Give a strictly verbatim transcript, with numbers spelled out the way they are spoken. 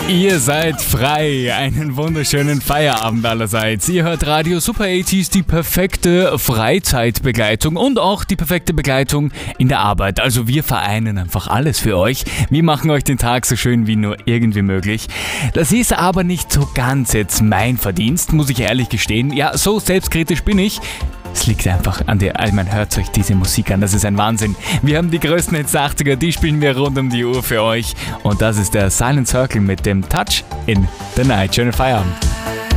Ihr seid frei. Einen wunderschönen Feierabend allerseits. Ihr hört Radio Super achtziger, die perfekte Freizeitbegleitung und auch die perfekte Begleitung in der Arbeit. Also wir vereinen einfach alles für euch. Wir machen euch den Tag so schön wie nur irgendwie möglich. Das ist aber nicht so ganz jetzt mein Verdienst, muss ich ehrlich gestehen. Ja, so selbstkritisch bin ich. Es liegt einfach an der, also man hört euch diese Musik an, das ist ein Wahnsinn. Wir haben die größten Hits der achtziger, die spielen wir rund um die Uhr für euch. Und das ist der Silent Circle mit dem Touch in the Night. Schönen Feierabend.